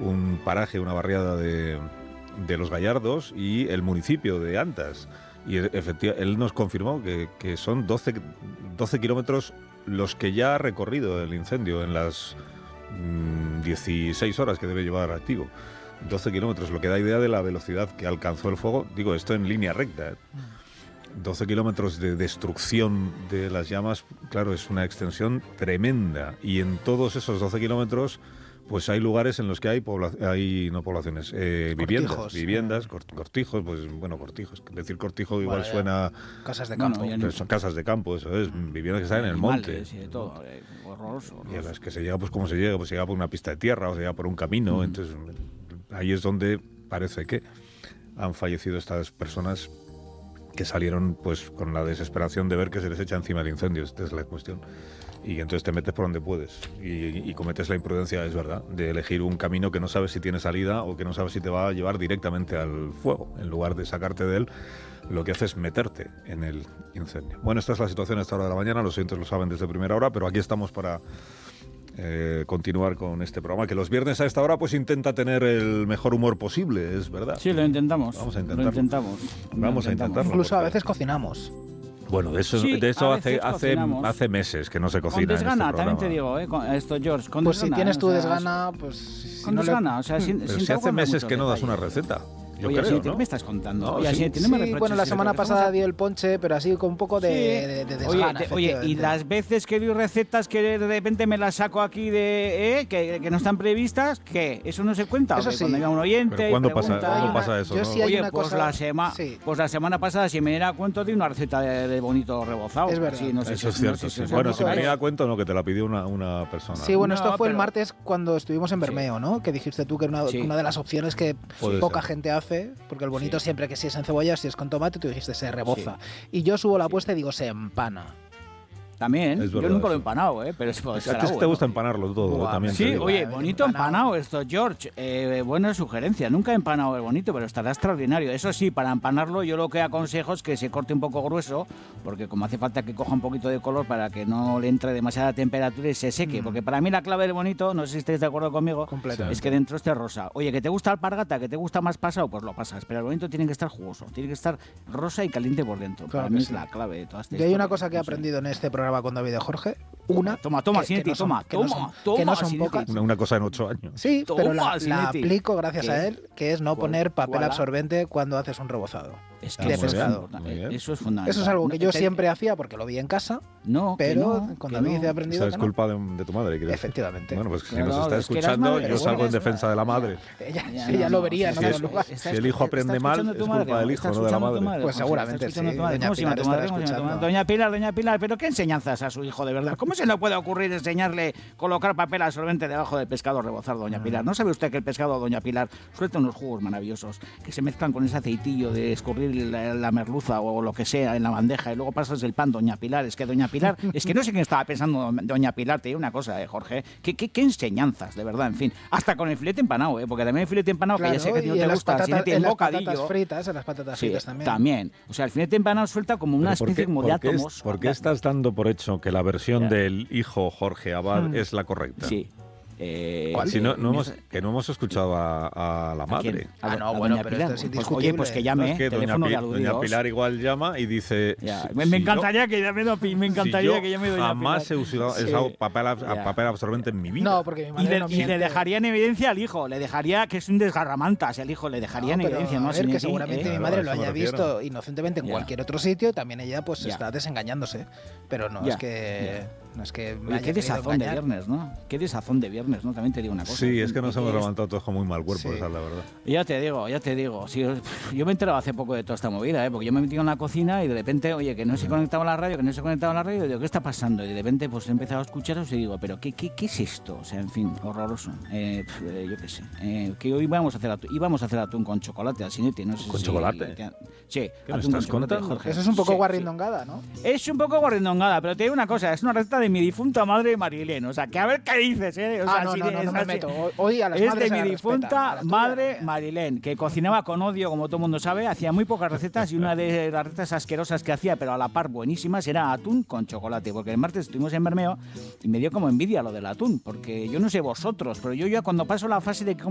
un paraje, una barriada de Los Gallardos y el municipio de Antas. Y efectivamente, él nos confirmó que son 12 kilómetros los que ya ha recorrido el incendio en las 16 horas que debe llevar activo. 12 kilómetros, lo que da idea de la velocidad que alcanzó el fuego. Digo, esto en línea recta, ¿eh? 12 kilómetros de destrucción de las llamas, claro, es una extensión tremenda. Y en todos esos 12 kilómetros, pues hay lugares en los que hay viviendas, cortijos, pues bueno, cortijos. Decir cortijo igual suena... Casas de campo. Pero son casas de campo, eso es, viviendas que están en el monte. Y todo, horroroso. Y a las que se llega, pues ¿cómo se llega? Pues se llega por una pista de tierra o se llega por un camino. Entonces, ahí es donde parece que han fallecido estas personas que salieron pues con la desesperación de ver que se les echa encima el incendio. Esta es la cuestión. Y entonces te metes por donde puedes y cometes la imprudencia, es verdad, de elegir un camino que no sabes si tiene salida o que no sabes si te va a llevar directamente al fuego. En lugar de sacarte de él, lo que haces es meterte en el incendio. Bueno, esta es la situación a esta hora de la mañana, los oyentes lo saben desde primera hora, pero aquí estamos para continuar con este programa, que los viernes a esta hora pues intenta tener el mejor humor posible, es verdad. Sí, lo intentamos. Vamos a intentarlo. Vamos a intentarlo. Incluso a veces cocinamos. Bueno, de eso hace meses que no se cocina. Con desgana, en este también te digo, esto, George. Con pues desgana, si tienes tu desgana, pues... Con desgana, o sea, sin pero si hace meses que no das una receta. Yo Oye, creo, ¿qué ¿no? me estás contando? No, Oye, sí, no me sí, bueno, la semana pasada dio el ponche, pero así con un poco de desgana. Oye, y las veces que doy recetas que de repente me las saco aquí que no están previstas, ¿qué? ¿Eso no se cuenta? Eso sí. Cuando llega un oyente ¿Pero cuándo pregunta, pasa eso? Yo ¿no? sí hay Oye, una pues, cosa... pues la semana pasada, si me diera cuento, di una receta de bonito rebozado. Es verdad. Sí, no sé Eso es cierto, sí. Bueno, si me diera cuento, no, que te la pidió una persona. Sí, bueno, esto No, fue el pero- martes cuando estuvimos en Bermeo, ¿no? Que dijiste tú que era una de las opciones que Puede poca ser. gente hace, porque el bonito Sí. siempre que si es en cebolla, si es con tomate, tú dijiste se reboza. Y yo subo la apuesta y digo se empana. También, Es yo verdad, nunca lo he sí. empanado, pero es A ti te gusta empanarlo todo, Buah, también. Sí, te digo. oye, Bien bonito empanado. empanado esto, George. Buena sugerencia. Nunca he empanado el bonito, pero estará extraordinario. Eso sí, para empanarlo yo lo que aconsejo es que se corte un poco grueso, porque como hace falta que coja un poquito de color para que no le entre demasiada temperatura y se seque. Porque para mí la clave del bonito, no sé si estáis de acuerdo conmigo, Completamente. es que dentro esté rosa. Oye, que te gusta alpargata, que te gusta más pasado, pues lo pasas. Pero el bonito tiene que estar jugoso, tiene que estar rosa y caliente por dentro. Claro para que mí sí. es la clave de todas estas Yo hay una historias, cosa que he no sé. aprendido en este programa con David y Jorge. Una. Toma, que Sinetti, no son- toma, que no son- que no son Sinetti. pocas. Una cosa en 8 años. Sí, Toma, pero la Sinetti. aplico gracias ¿Qué? a él, que es no ¿Cuál? poner papel ¿Cuál? absorbente cuando haces un rebozado. Es Ah, que de eso es pescado. fundamental. Muy bien. Eso es fundamental. Eso es algo que No, yo te- siempre hacía porque lo vi en casa, No, que pero no, con que David no. he aprendido Esa es que no. culpa de tu madre, ¿quieres? Efectivamente. Bueno, pues si Claro, nos está es que eras escuchando, madre, yo salgo bueno, en defensa de la madre. Ella lo vería en Si otro es- lugar. si el hijo aprende mal, es culpa del hijo, no de la madre. Pues seguramente sí, doña ¿Cómo se llama Pilar tu madre? estará ¿Cómo se llama tu madre? escuchando. Doña Pilar, ¿pero qué enseñanzas a su hijo de verdad? ¿Cómo se le puede ocurrir enseñarle colocar papel absorbente debajo del pescado rebozar, doña Pilar? ¿No sabe usted que el pescado, doña Pilar, suelta unos jugos maravillosos que se mezclan con ese aceitillo de escurrir la merluza o lo que sea en la bandeja y luego pasas el pan, doña Pilar? Es que doña Pilar, es que no sé quién estaba pensando doña Pilar, te digo una cosa, Jorge, ¿qué enseñanzas, de verdad, en fin, hasta con el filete empanado, porque también el filete empanado, que ya sé que a ti no y te en las gusta, patatas, Sinetti, en en las bocadillo. patatas fritas, en las patatas Sí, fritas también. también. O sea, el filete empanado suelta como una especie como de átomos. ¿Por qué estás dando por hecho que la versión Ya. del hijo Jorge Abad es la correcta? Sí. ¿Cuál? Si no hemos escuchado a la ¿A quién? madre. Ah, no, ¿A bueno, doña pero Pilar? esto es Pues, indiscutible. oye, pues que No, llame, es que teléfono de doña aludidos. Pilar igual llama y dice... Ya, si- me si encantaría que llame, me encantaría que llame doña jamás Pilar. he usado Sí. papel absorbente en mi vida. No, porque mi Y madre no le miente. dejaría en evidencia al hijo, le dejaría que es un desgarramantas, el hijo le dejaría en pero evidencia, a ¿no? ver, Sinetti? que seguramente mi Claro, madre a lo eso me haya refiero. visto inocentemente en Ya. cualquier otro sitio y también ella pues Ya. está desengañándose. Pero no Ya, es que no es que me Oye, haya qué querido desazón de engañar. viernes, ¿no? Qué desazón de viernes, ¿no? También te digo una cosa. Sí, es que nos hemos Es- levantado todos con muy mal cuerpo, Sí. esa es la verdad. Ya te digo. Sí, yo me he enterado hace poco de toda esta movida, porque yo me he metido en la cocina y de repente, oye, que no se conectaba la radio, y digo, ¿qué está pasando? Y de repente pues he empezado a escucharos y digo, ¿pero qué es esto? O sea, en fin, horroroso. Yo qué sé. Que hoy íbamos a hacer atún con chocolate al Sinetti, no sé ¿Con si- chocolate? Sí, ¿Qué me atún con estás chocolate, contando? Jorge. Eso es un poco Sí, guarrindongada, ¿no? sí. Es un poco guarrindongada, pero te digo una cosa, es una receta de mi difunta madre Marilén. O sea, que a ver qué dices, ¿eh? O sea, No si me es así. meto. Hoy a las Es madres de se mi las respeta, a difunta las tuyas, madre ya. Marilén, que cocinaba con odio, como todo el mundo sabe, hacía muy pocas recetas y una de las recetas asquerosas que hacía, pero a la par buenísimas, era atún con chocolate, porque el martes estuvimos en Bermeo y me dio como envidia lo del atún, porque yo no sé vosotros, pero yo ya cuando paso la fase de